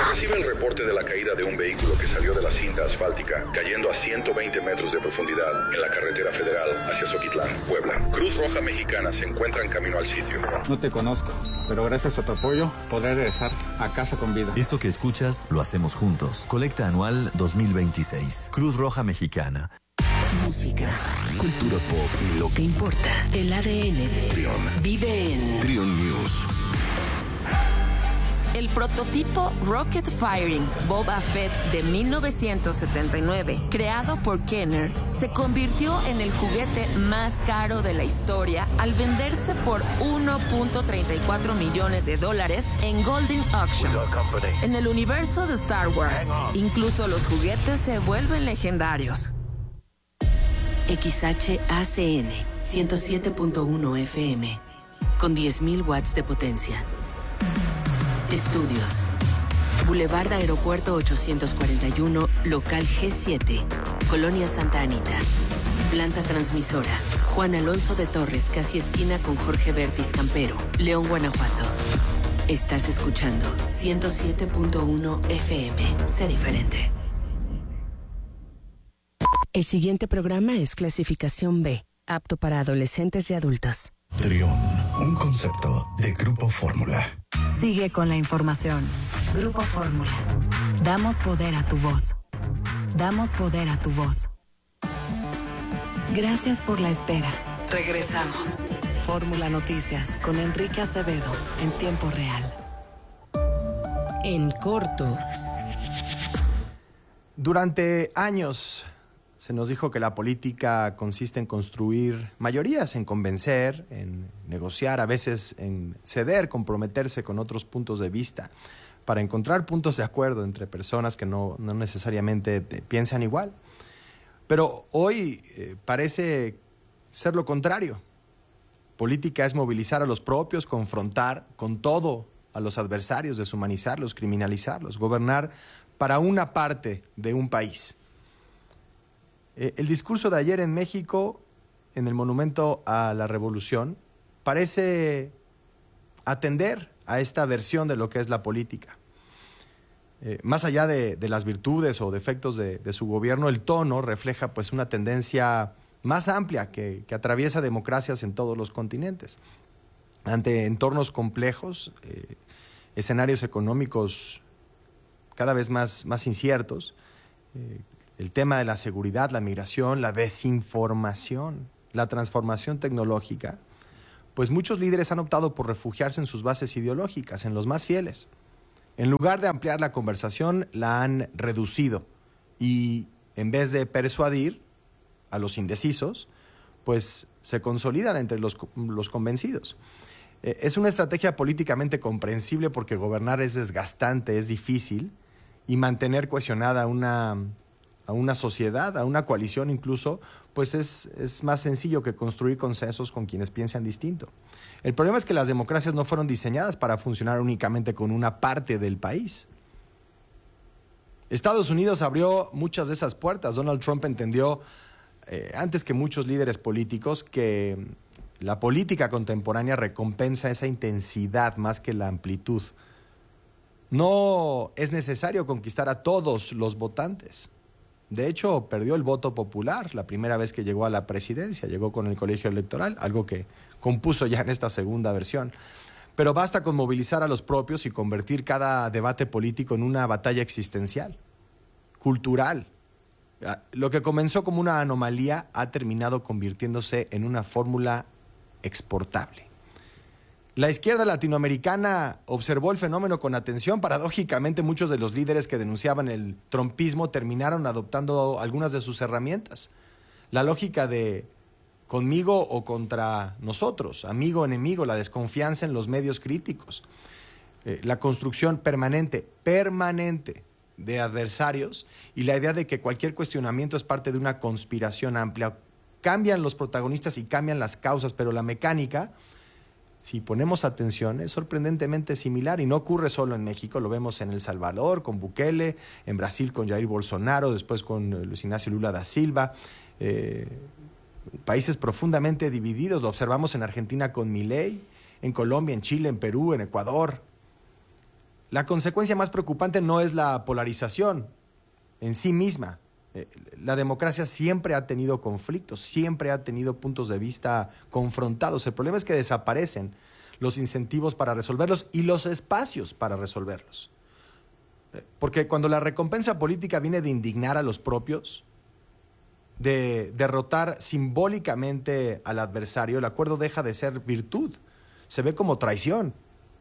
Recibe el reporte de la caída de un vehículo que salió de la cinta asfáltica, cayendo a 120 metros de profundidad en la carretera federal hacia Zoquitlán, Puebla. Cruz Roja Mexicana se encuentra en camino al sitio. No te conozco, pero gracias a tu apoyo podré regresar a casa con vida. Esto que escuchas lo hacemos juntos. Colecta Anual 2026. Cruz Roja Mexicana. Música, cultura pop y lo que importa. El ADN de Trion vive en Trion News. El prototipo Rocket Firing Boba Fett de 1979, creado por Kenner, se convirtió en el juguete más caro de la historia al venderse por $1.34 millones en Golden Auctions. En el universo de Star Wars, incluso los juguetes se vuelven legendarios. XHACN 107.1 FM con 10.000 watts de potencia. Estudios. Boulevard Aeropuerto 841, local G7, Colonia Santa Anita. Planta transmisora. Juan Alonso de Torres, casi esquina con Jorge Bertis Campero, León, Guanajuato. Estás escuchando 107.1 FM. Sé diferente. El siguiente programa es clasificación B, apto para adolescentes y adultos. Trion, un concepto de Grupo Fórmula. Sigue con la información. Grupo Fórmula. Damos poder a tu voz. Damos poder a tu voz. Gracias por la espera. Regresamos. Fórmula Noticias con Enrique Acevedo en tiempo real. En corto. Durante años se nos dijo que la política consiste en construir mayorías, en convencer, en negociar, a veces en ceder, comprometerse con otros puntos de vista, para encontrar puntos de acuerdo entre personas que no necesariamente piensan igual. Pero hoy parece ser lo contrario. Política es movilizar a los propios, confrontar con todo a los adversarios, deshumanizarlos, criminalizarlos, gobernar para una parte de un país. El discurso de ayer en México, en el Monumento a la Revolución, parece atender a esta versión de lo que es la política. Más allá de las virtudes o defectos de su gobierno, el tono refleja pues una tendencia más amplia que atraviesa democracias en todos los continentes. Ante entornos complejos, escenarios económicos cada vez más inciertos, el tema de la seguridad, la migración, la desinformación, la transformación tecnológica, pues muchos líderes han optado por refugiarse en sus bases ideológicas, en los más fieles. En lugar de ampliar la conversación, la han reducido y en vez de persuadir a los indecisos, pues se consolidan entre los convencidos. Es una estrategia políticamente comprensible porque gobernar es desgastante, es difícil, y mantener cohesionada a una sociedad, a una coalición incluso, pues es más sencillo que construir consensos con quienes piensan distinto. El problema es que las democracias no fueron diseñadas para funcionar únicamente con una parte del país. Estados Unidos abrió muchas de esas puertas. Donald Trump entendió, antes que muchos líderes políticos, que la política contemporánea recompensa esa intensidad más que la amplitud. No es necesario conquistar a todos los votantes. De hecho, perdió el voto popular la primera vez que llegó a la presidencia. Llegó con el colegio electoral, algo que compuso ya en esta segunda versión. Pero basta con movilizar a los propios y convertir cada debate político en una batalla existencial, cultural. Lo que comenzó como una anomalía ha terminado convirtiéndose en una fórmula exportable. La izquierda latinoamericana observó el fenómeno con atención. Paradójicamente, muchos de los líderes que denunciaban el trumpismo terminaron adoptando algunas de sus herramientas. La lógica de conmigo o contra nosotros, amigo o enemigo, la desconfianza en los medios críticos, la construcción permanente de adversarios y la idea de que cualquier cuestionamiento es parte de una conspiración amplia. Cambian los protagonistas y cambian las causas, pero la mecánica, si ponemos atención, es sorprendentemente similar y no ocurre solo en México. Lo vemos en El Salvador con Bukele, en Brasil con Jair Bolsonaro, después con Luis Ignacio Lula da Silva, países profundamente divididos. Lo observamos en Argentina con Milei, en Colombia, en Chile, en Perú, en Ecuador. La consecuencia más preocupante no es la polarización en sí misma. La democracia siempre ha tenido conflictos, siempre ha tenido puntos de vista confrontados. El problema es que desaparecen los incentivos para resolverlos y los espacios para resolverlos. Porque cuando la recompensa política viene de indignar a los propios, de derrotar simbólicamente al adversario, el acuerdo deja de ser virtud, se ve como traición.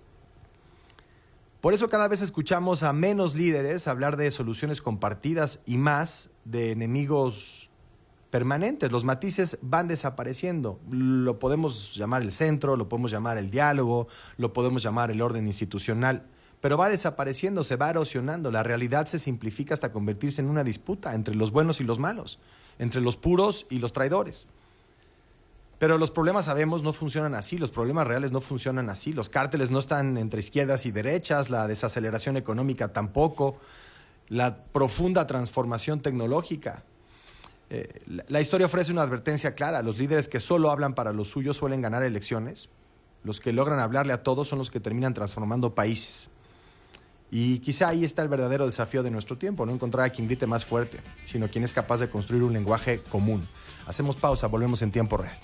Por eso cada vez escuchamos a menos líderes hablar de soluciones compartidas y más de enemigos permanentes. Los matices van desapareciendo. Lo podemos llamar el centro, lo podemos llamar el diálogo, lo podemos llamar el orden institucional, pero va desapareciendo, se va erosionando. La realidad se simplifica hasta convertirse en una disputa entre los buenos y los malos, entre los puros y los traidores. Pero los problemas, sabemos, no funcionan así, los problemas reales no funcionan así, los cárteles no están entre izquierdas y derechas, la desaceleración económica tampoco, la profunda transformación tecnológica. La historia ofrece una advertencia clara: los líderes que solo hablan para los suyos suelen ganar elecciones, los que logran hablarle a todos son los que terminan transformando países. Y quizá ahí está el verdadero desafío de nuestro tiempo, no encontrar a quien grite más fuerte, sino quien es capaz de construir un lenguaje común. Hacemos pausa, volvemos en tiempo real.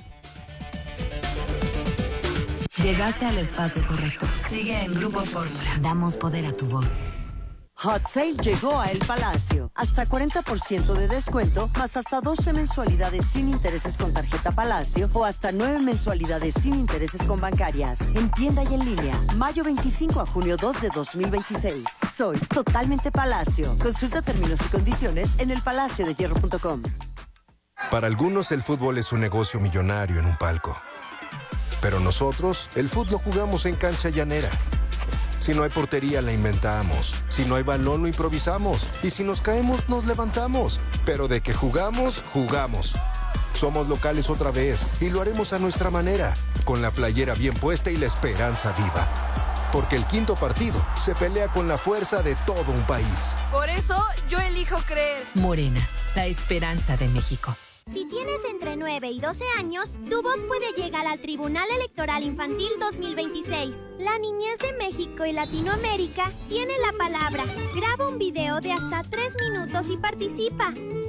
Llegaste al espacio correcto. Sigue en Grupo Fórmula. Damos poder a tu voz. Hot Sale llegó a El Palacio. Hasta 40% de descuento, más hasta 12 mensualidades sin intereses con tarjeta Palacio o hasta 9 mensualidades sin intereses con bancarias. En tienda y en línea. Mayo 25 a junio 2 de 2026. Soy totalmente Palacio. Consulta términos y condiciones en elpalaciodehierro.com. Para algunos el fútbol es un negocio millonario en un palco. Pero nosotros, el fútbol lo jugamos en cancha llanera. Si no hay portería, la inventamos. Si no hay balón, lo improvisamos. Y si nos caemos, nos levantamos. Pero de que jugamos, jugamos. Somos locales otra vez y lo haremos a nuestra manera, con la playera bien puesta y la esperanza viva. Porque el quinto partido se pelea con la fuerza de todo un país. Por eso, yo elijo creer. Morena, la esperanza de México. Si tienes entre 9 y 12 años, tu voz puede llegar al Tribunal Electoral Infantil 2026. La niñez de México y Latinoamérica tiene la palabra. Graba un video de hasta 3 minutos y participa.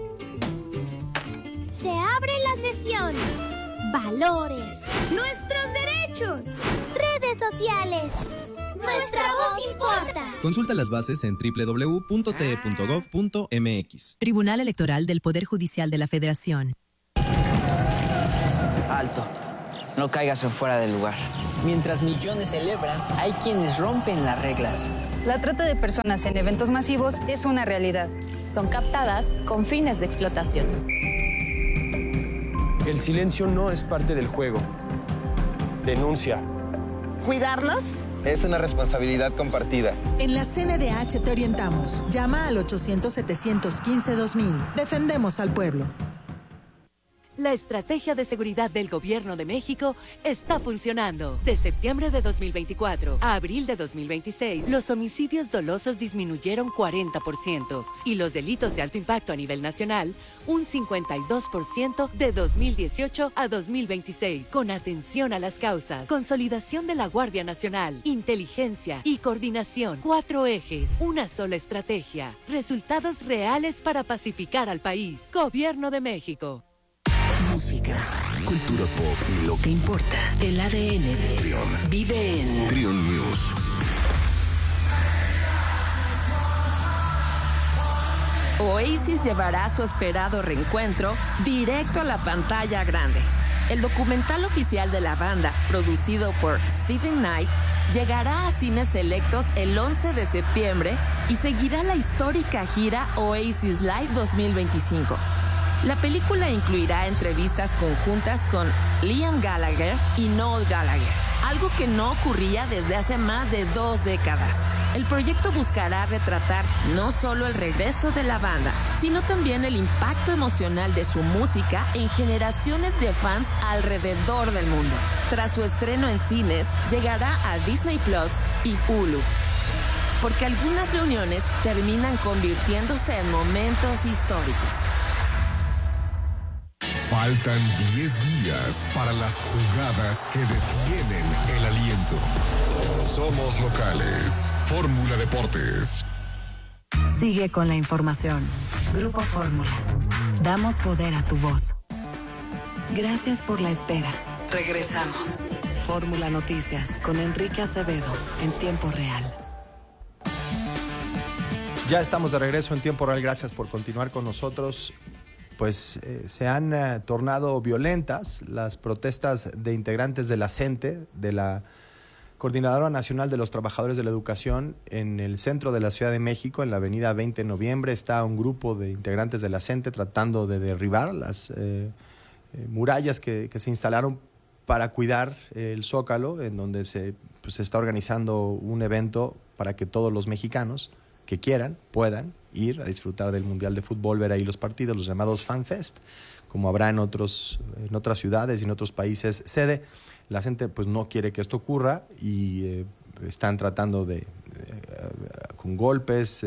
Se abre la sesión. Valores. Nuestros derechos. Redes sociales. Nuestra voz importa. Consulta las bases en www.te.gov.mx. Tribunal Electoral del Poder Judicial de la Federación. Alto. No caigas en fuera del lugar. Mientras millones celebran, hay quienes rompen las reglas. La trata de personas en eventos masivos es una realidad. Son captadas con fines de explotación. El silencio no es parte del juego. Denuncia. ¿Cuidarnos? Es una responsabilidad compartida. En la CNDH te orientamos. Llama al 800-715-2000. Defendemos al pueblo. La estrategia de seguridad del Gobierno de México está funcionando. De septiembre de 2024 a abril de 2026, los homicidios dolosos disminuyeron 40% y los delitos de alto impacto a nivel nacional un 52% de 2018 a 2026. Con atención a las causas, consolidación de la Guardia Nacional, inteligencia y coordinación. 4 ejes, una sola estrategia. Resultados reales para pacificar al país. Gobierno de México. Música, cultura pop y lo que importa. El ADN de Trion. Vive en Trion News. Oasis llevará su esperado reencuentro directo a la pantalla grande. El documental oficial de la banda, producido por Steven Knight, llegará a cines selectos el 11 de septiembre y seguirá la histórica gira Oasis Live 2025. La película incluirá entrevistas conjuntas con Liam Gallagher y Noel Gallagher, algo que no ocurría desde hace más de 2 décadas. El proyecto buscará retratar no solo el regreso de la banda, sino también el impacto emocional de su música en generaciones de fans alrededor del mundo. Tras su estreno en cines, llegará a Disney Plus y Hulu. Porque algunas reuniones terminan convirtiéndose en momentos históricos. Faltan 10 días para las jugadas que detienen el aliento. Somos locales. Fórmula Deportes. Sigue con la información. Grupo Fórmula. Damos poder a tu voz. Gracias por la espera. Regresamos. Fórmula Noticias con Enrique Acevedo en tiempo real. Ya estamos de regreso en tiempo real. Gracias por continuar con nosotros. Pues se han tornado violentas las protestas de integrantes de la CENTE, de la Coordinadora Nacional de los Trabajadores de la Educación, en el centro de la Ciudad de México, en la avenida 20 de noviembre. Está un grupo de integrantes de la CENTE tratando de derribar las murallas que se instalaron para cuidar el Zócalo, en donde se está organizando un evento para que todos los mexicanos que quieran puedan ir a disfrutar del Mundial de Fútbol, ver ahí los partidos, los llamados Fan Fest, como habrá en otras ciudades y en otros países sede. La gente pues no quiere que esto ocurra y están tratando con golpes,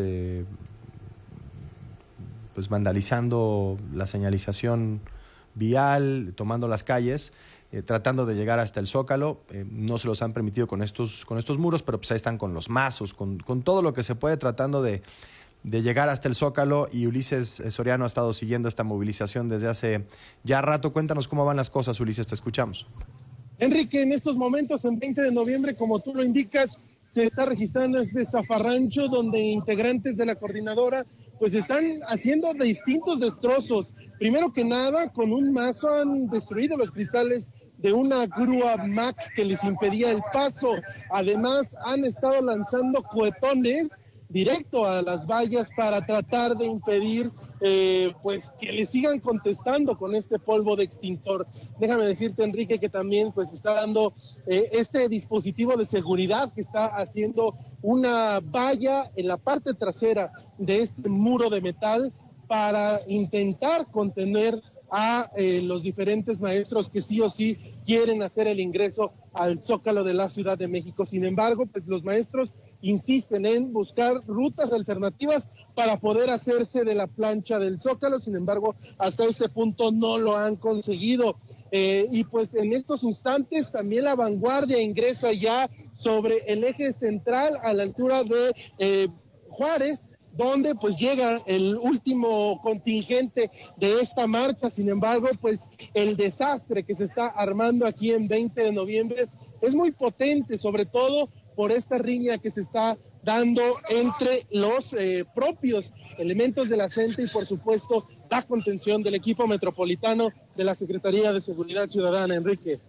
pues vandalizando la señalización vial, tomando las calles, tratando de llegar hasta el Zócalo. No se los han permitido con estos muros, pero pues ahí están con los mazos, con todo lo que se puede, tratando de llegar hasta el Zócalo. Y Ulises Soriano ha estado siguiendo esta movilización desde hace ya rato. Cuéntanos cómo van las cosas, Ulises, te escuchamos. Enrique, en estos momentos, en 20 de noviembre, como tú lo indicas, se está registrando este zafarrancho donde integrantes de la coordinadora pues están haciendo distintos destrozos. Primero que nada, con un mazo han destruido los cristales de una grúa Mack que les impedía el paso. Además, han estado lanzando cohetones directo a las vallas para tratar de impedir pues que le sigan contestando con este polvo de extintor. Déjame decirte, Enrique, que también pues está dando este dispositivo de seguridad que está haciendo una valla en la parte trasera de este muro de metal para intentar contener a los diferentes maestros que sí o sí quieren hacer el ingreso al Zócalo de la Ciudad de México. Sin embargo, pues los maestros insisten en buscar rutas alternativas para poder hacerse de la plancha del Zócalo. Sin embargo, hasta este punto no lo han conseguido. Y pues en estos instantes también la vanguardia ingresa ya sobre el eje central a la altura de Juárez, donde pues llega el último contingente de esta marcha. Sin embargo, pues el desastre que se está armando aquí en 20 de noviembre es muy potente, sobre todo por esta riña que se está dando entre los propios elementos de la CENTE y, por supuesto, la contención del equipo metropolitano de la Secretaría de Seguridad Ciudadana. Enrique.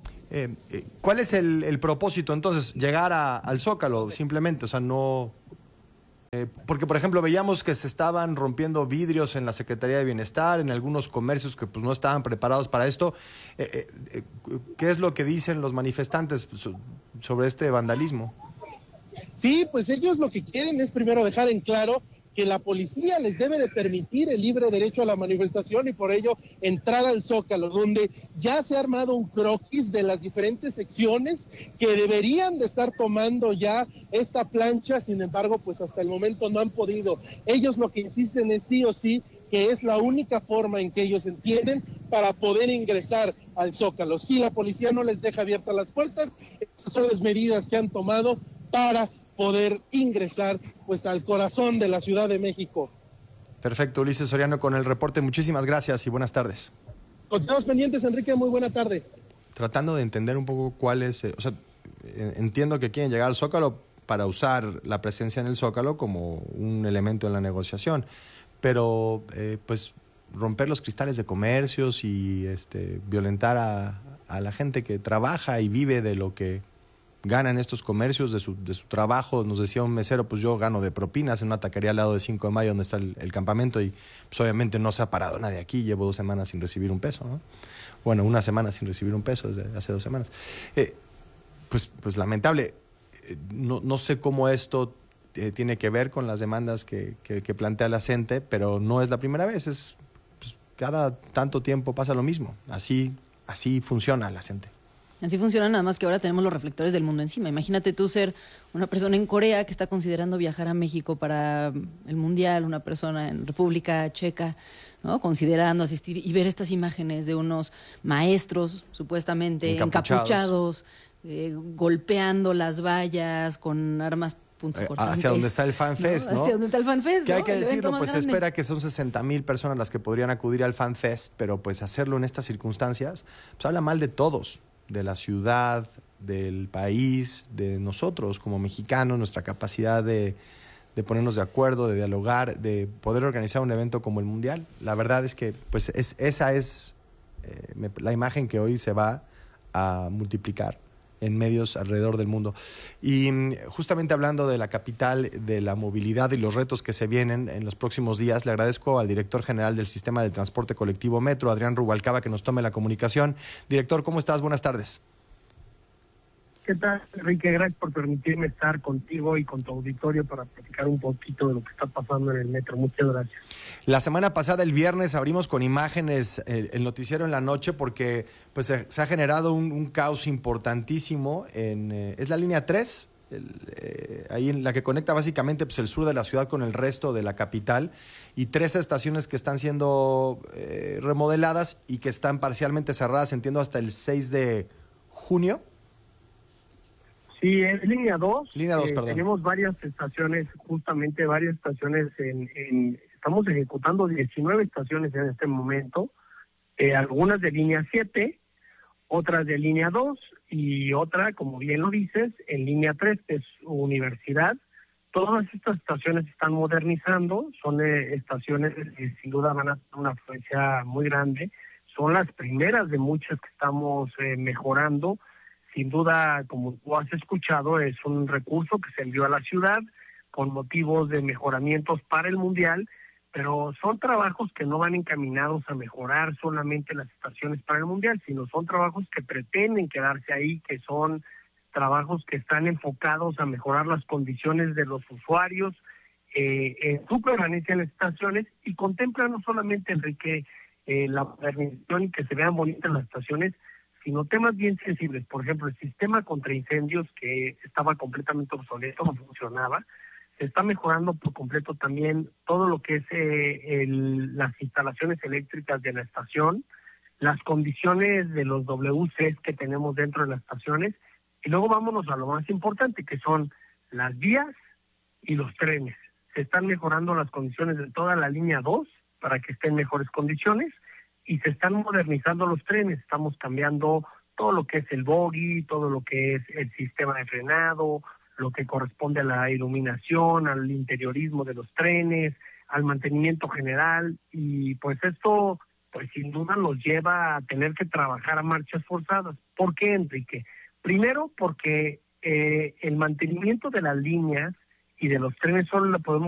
¿Cuál es el propósito entonces? ¿Llegar al Zócalo simplemente? O sea, no... porque, por ejemplo, veíamos que se estaban rompiendo vidrios en la Secretaría de Bienestar, en algunos comercios que pues no estaban preparados para esto. ¿Qué es lo que dicen los manifestantes sobre este vandalismo? Sí, pues ellos lo que quieren es primero dejar en claro que la policía les debe de permitir el libre derecho a la manifestación y por ello entrar al Zócalo, donde ya se ha armado un croquis de las diferentes secciones que deberían de estar tomando ya esta plancha. Sin embargo, pues hasta el momento no han podido. Ellos lo que insisten es sí o sí que es la única forma en que ellos entienden para poder ingresar al Zócalo. Si la policía no les deja abiertas las puertas, esas son las medidas que han tomado para poder ingresar pues al corazón de la Ciudad de México. Perfecto, Ulises Soriano con el reporte. Muchísimas gracias y buenas tardes. Continuamos pendientes, Enrique, muy buena tarde. Tratando de entender un poco cuál es, o sea, entiendo que quieren llegar al Zócalo para usar la presencia en el Zócalo como un elemento en la negociación, pero pues romper los cristales de comercios y violentar a la gente que trabaja y vive de lo que ganan estos comercios, de su trabajo. Nos decía un mesero, pues yo gano de propinas en una taquería al lado de 5 de mayo donde está el campamento y pues obviamente no se ha parado nadie aquí, llevo 2 semanas sin recibir un peso, ¿no? Bueno, 1 semana sin recibir un peso desde hace 2 semanas. Pues lamentable. No sé cómo esto tiene que ver con las demandas que plantea la CENTE, pero no es la primera vez, pues, cada tanto tiempo pasa lo mismo. Así funciona la CENTE. Así funciona, nada más que ahora tenemos los reflectores del mundo encima. Imagínate tú ser una persona en Corea que está considerando viajar a México para el Mundial, una persona en República Checa, ¿no? Considerando asistir y ver estas imágenes de unos maestros supuestamente encapuchados golpeando las vallas con armas punzocortantes. Hacia donde está el FanFest, ¿no? Hacia donde está el FanFest, que ¿no? hay que decirlo, pues se grande. espera que son 60,000 personas las que podrían acudir al FanFest, pero pues hacerlo en estas circunstancias, pues habla mal de todos, de la ciudad, del país, de nosotros como mexicanos, nuestra capacidad de ponernos de acuerdo, de dialogar, de poder organizar un evento como el Mundial. La verdad es que pues esa es la imagen que hoy se va a multiplicar en medios alrededor del mundo. Y justamente hablando de la capital, de la movilidad y los retos que se vienen en los próximos días, le agradezco al director general del Sistema de Transporte Colectivo Metro, Adrián Rubalcaba, que nos tome la comunicación. Director, ¿cómo estás? Buenas tardes. ¿Qué tal, Enrique? Gracias por permitirme estar contigo y con tu auditorio para platicar un poquito de lo que está pasando en el metro. Muchas gracias. La semana pasada, el viernes, abrimos con imágenes el noticiero en la noche porque pues se ha generado un caos importantísimo es la línea 3, ahí en la que conecta básicamente pues, el sur de la ciudad con el resto de la capital, y 3 estaciones que están siendo remodeladas y que están parcialmente cerradas, entiendo, hasta el 6 de junio. Sí, es línea 2. Línea 2, perdón. Tenemos varias estaciones, estamos ejecutando 19 estaciones en este momento, algunas de línea 7, otras de línea 2 y otra, como bien lo dices, en línea 3, que es universidad. Todas estas estaciones se están modernizando, son estaciones que sin duda van a tener una afluencia muy grande. Son las primeras de muchas que estamos mejorando. Sin duda, como tú has escuchado, es un recurso que se envió a la ciudad con motivos de mejoramientos para el Mundial, pero son trabajos que no van encaminados a mejorar solamente las estaciones para el Mundial, sino son trabajos que pretenden quedarse ahí, que son trabajos que están enfocados a mejorar las condiciones de los usuarios en su permanencia en las estaciones, y contemplan no solamente, Enrique, la modernización y que se vean bonitas las estaciones, sino temas bien sensibles. Por ejemplo, el sistema contra incendios, que estaba completamente obsoleto, no funcionaba. Se está mejorando por completo también todo lo que es las instalaciones eléctricas de la estación, las condiciones de los WCs que tenemos dentro de las estaciones, y luego vámonos a lo más importante, que son las vías y los trenes. Se están mejorando las condiciones de toda la línea 2 para que estén en mejores condiciones, y se están modernizando los trenes. Estamos cambiando todo lo que es el bogie, todo lo que es el sistema de frenado, lo que corresponde a la iluminación, al interiorismo de los trenes, al mantenimiento general, y pues esto pues sin duda nos lleva a tener que trabajar a marchas forzadas. ¿Por qué, Enrique? Primero porque el mantenimiento de las líneas y de los trenes solo lo podemos